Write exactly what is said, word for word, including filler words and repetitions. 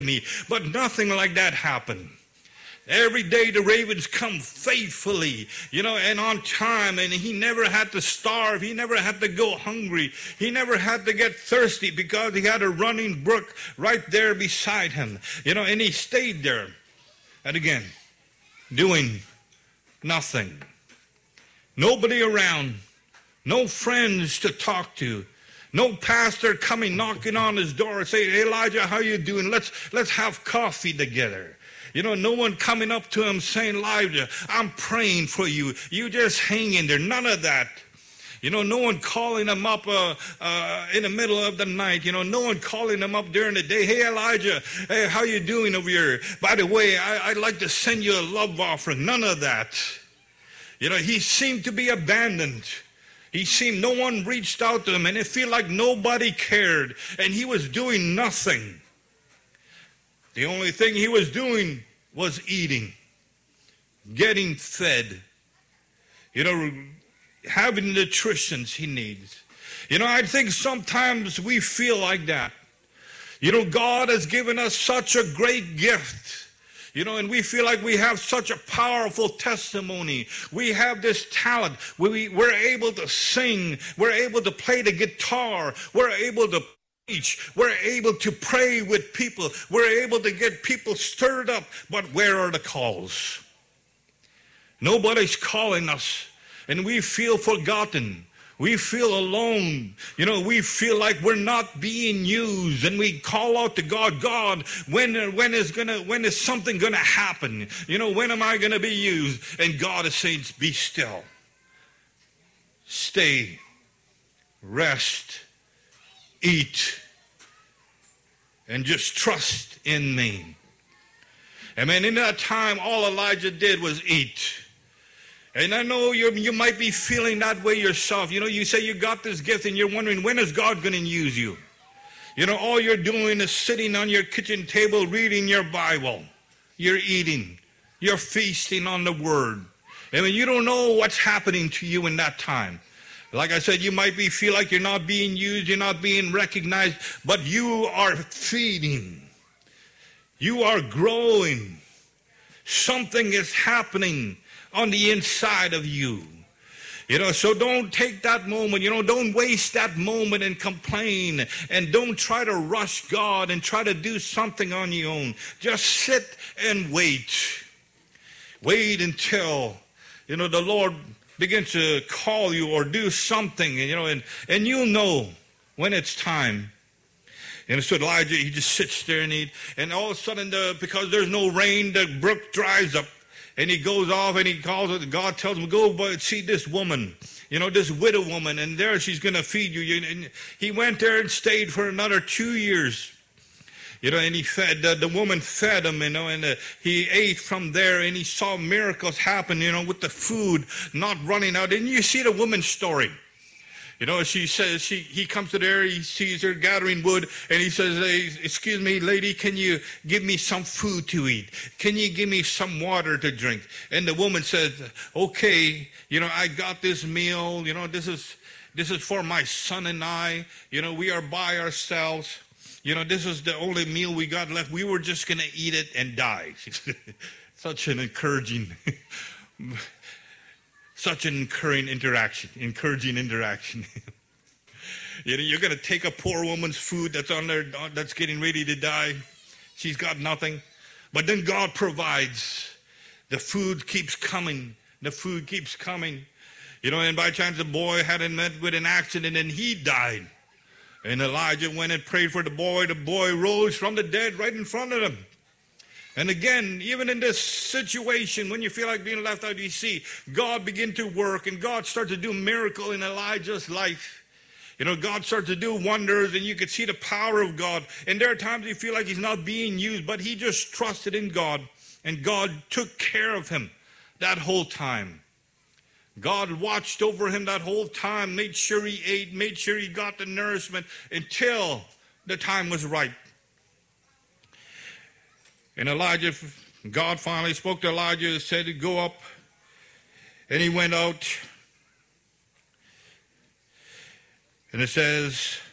me. But nothing like that happened. Every day the ravens come faithfully, you know, and on time, and he never had to starve. He never had to go hungry. He never had to get thirsty because he had a running brook right there beside him, you know, and he stayed there. And again, doing nothing. Nobody around, no friends to talk to. No pastor coming knocking on his door saying, "Hey, Elijah, how you doing? Let's let's have coffee together." You know, no one coming up to him saying, "Elijah, I'm praying for you. You just hang in there." None of that. You know, no one calling him up uh, uh, in the middle of the night. You know, no one calling him up during the day. "Hey, Elijah, hey, how you doing over here? By the way, I, I'd like to send you a love offering." None of that. You know, he seemed to be abandoned. He seemed, no one reached out to him, and it felt like nobody cared, and he was doing nothing. The only thing he was doing was eating, getting fed, you know, having the nutritions he needs. You know, I think sometimes we feel like that. You know, God has given us such a great gift. You know, and we feel like we have such a powerful testimony. We have this talent. We, we're able to sing. We're able to play the guitar. We're able to preach. We're able to pray with people. We're able to get people stirred up. But where are the calls? Nobody's calling us, and we feel forgotten. We feel alone. You know, we feel like we're not being used, and we call out to God, "God, when when is gonna when is something gonna happen? You know, when am I gonna be used?" And God is saying, "Be still. Stay. Rest. Eat. And just trust in me." And man, in that time, all Elijah did was eat. And I know you you might be feeling that way yourself. You know, you say you got this gift and you're wondering, when is God going to use you? You know, all you're doing is sitting on your kitchen table reading your Bible. You're eating. You're feasting on the Word. I mean, you don't know what's happening to you in that time. Like I said, you might be feel like you're not being used, you're not being recognized, but you are feeding. You are growing. Something is happening on the inside of you. You know, so don't take that moment, you know, don't waste that moment and complain, and don't try to rush God and try to do something on your own. Just sit and wait. Wait until, you know, the Lord begins to call you or do something, you know, and, and you'll know when it's time. And so Elijah, he just sits there and he, and all of a sudden, the, because there's no rain, the brook dries up. And he goes off and he calls it. God tells him, "Go but see this woman, you know, this widow woman, and there she's going to feed you." And he went there and stayed for another two years. You know, and he fed, uh, the woman fed him, you know, and uh, he ate from there, and he saw miracles happen, you know, with the food not running out. And you see the woman's story. You know, she says, she, he comes to there, he sees her gathering wood, and he says, "Hey, excuse me, lady, can you give me some food to eat? Can you give me some water to drink?" And the woman says, "Okay, you know, I got this meal, you know, this is, this is for my son and I, you know, we are by ourselves. You know, this is the only meal we got left. We were just going to eat it and die." Such an encouraging Such an encouraging interaction, encouraging interaction. You know, you're going to take a poor woman's food that's on there, that's getting ready to die. She's got nothing. But then God provides. The food keeps coming. The food keeps coming. You know, and by chance the boy had met with an accident and he died. And Elijah went and prayed for the boy. The boy rose from the dead right in front of him. And again, even in this situation, when you feel like being left out, you see God begin to work, and God starts to do a miracle in Elijah's life. You know, God starts to do wonders, and you can see the power of God. And there are times you feel like he's not being used, but he just trusted in God, and God took care of him that whole time. God watched over him that whole time, made sure he ate, made sure he got the nourishment until the time was right. And Elijah, God finally spoke to Elijah and said to go up. And he went out. And it says,